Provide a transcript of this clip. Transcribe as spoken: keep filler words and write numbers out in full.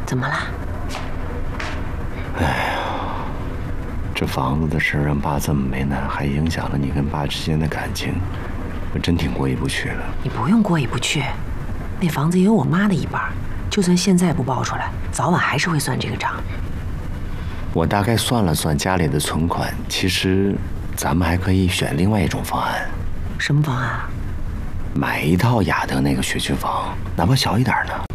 怎么了？ 哎呀，这房子的事让爸这么为难，还影响了你跟爸之间的感情，我真挺过意不去的。 你不用过意不去，那房子也有我妈的一半，就算现在不报出来，早晚还是会算这个账。 我大概算了算家里的存款，其实咱们还可以选另外一种方案。 什么方案啊？ 买一套雅德那个学区房，哪怕小一点呢。